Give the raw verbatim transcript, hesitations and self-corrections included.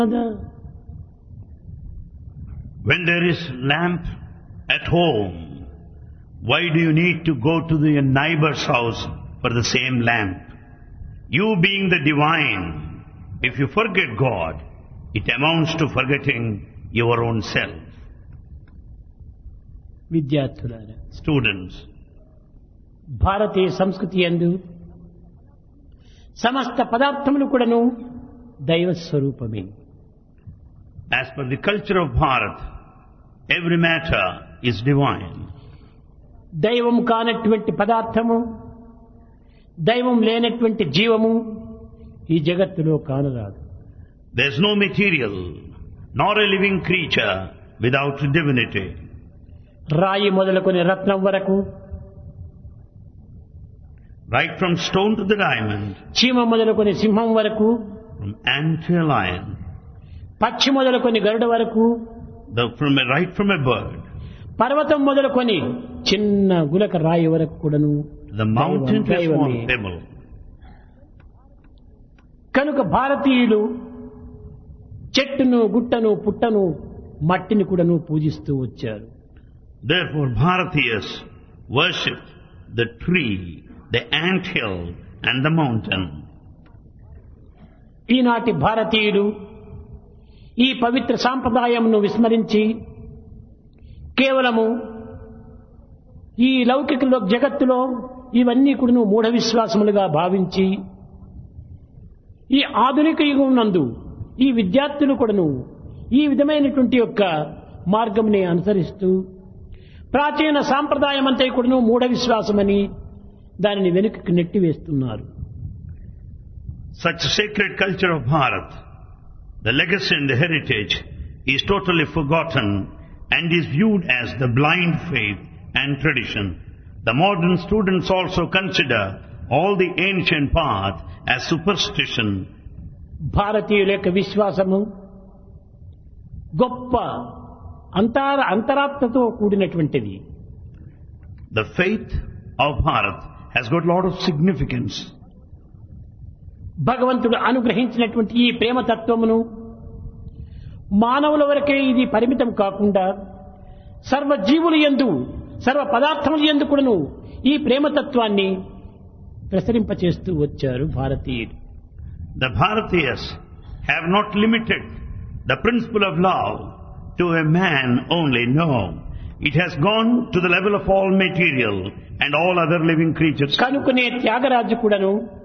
When there is lamp at home, why do you need to go to the neighbor's house for the same lamp? You being the divine, if you forget God, it amounts to forgetting your own self. విద్యార్థులారా, Students, భారతీయ సంస్కృతి యందు సమస్త పదార్థములు కూడాను దైవ స్వరూపమే. as per the culture of Bharat, every matter is divine. దైవం కానటువంటి పదార్థము, దైవం లేనటువంటి జీవము ఈ జగత్తులో కానరాదు. There is no material, nor a living creature without divinity. రాయి మొదలుకొని రత్నం వరకు, Right from stone to the diamond, చీమ మొదలుకొని సింహం వరకు, from ant to a lion, పక్షి మొదలుకొని గరుడ వరకు, the, from a, right from a bird, పర్వతం మొదలుకొని చిన్న గులక రాయి వరకు కూడాను the mountain to a small దైవమే. pebble. కనుక భారతీయులు చెట్టును, గుట్టను, పుట్టను, మట్టిని కూడాను పూజిస్తూ వచ్చారు. Therefore, Bharatiyas worship the tree, the ant hill and the mountain. ఈనాటి భారతీయులు ఈ పవిత్ర సాంప్రదాయమును విస్మరించి కేవలము ఈ లౌకిక లో- జగత్తులో ఇవన్నీ కూడాను మూఢ విశ్వాసములుగా భావించి ఈ ఆధునిక యుగం నందు ఈ విద్యార్థులు కూడాను ఈ విధమైనటువంటి యొక్క మార్గంని అనుసరిస్తూ ప్రాచీన సాంప్రదాయం అంతా కూడాను మూఢ విశ్వాసమని దానిని వెనుకకు నెట్టివేస్తున్నారు. Such sacred culture of Bharat, the legacy and the heritage, is totally forgotten and is viewed as the blind faith and tradition. The modern students also consider all the ancient path as superstition. భారతీయుల యొక్క విశ్వాసము గొప్ప అంతర అంతరాత్మతో కూడినటువంటిది. The faith of Bharat has got a lot of significance. భగవంతుడు అనుగ్రహించినటువంటి ఈ ప్రేమ తత్వమును మానవుల వరకే ఇది పరిమితం కాకుండా సర్వ జీవుల యందు, సర్వ పదార్థముల యందు కూడాను ఈ ప్రేమతత్వాన్ని ప్రసరింపచేస్తూ వచ్చారు భారతీయులు. The Bharatiyas have not limited the principle of love to a man only, no. It has gone to the level of all material and all other living creatures. కనుకనే త్యాగరాజు కూడాను